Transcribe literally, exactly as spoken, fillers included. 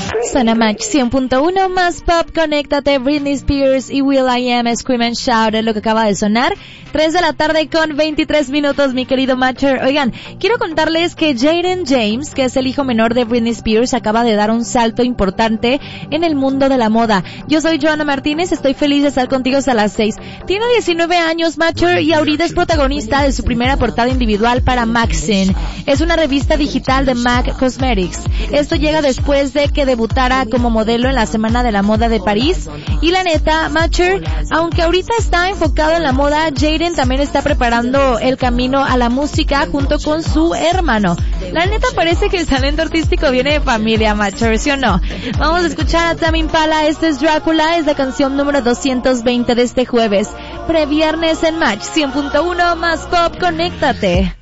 Suena Match cien punto uno más pop, conéctate. Britney Spears y Will I Am, Scream and Shout es lo que acaba de sonar. tres de la tarde con veintitrés minutos, mi querido Matcher. Oigan, quiero contarles que Jaden James, que es el hijo menor de Britney Spears, acaba de dar un salto importante en el mundo de la moda. Yo soy Joana Martínez, estoy feliz de estar contigo hasta las seis. Tiene diecinueve años, Matcher, y ahorita es protagonista de su primera portada individual para Maxine. Es una revista digital de MAC Cosmetics. Esto llega después de que debutara como modelo en la Semana de la Moda de París. Y la neta, Matcher, aunque ahorita está enfocado en la moda, Jaden también está preparando el camino a la música junto con su hermano. La neta parece que el talento artístico viene de familia, Matcher, ¿sí o no? Vamos a escuchar a Tame Impala. Este es Drácula, es la canción número doscientos veinte de este jueves. Previernes en Match cien punto uno más pop, conéctate.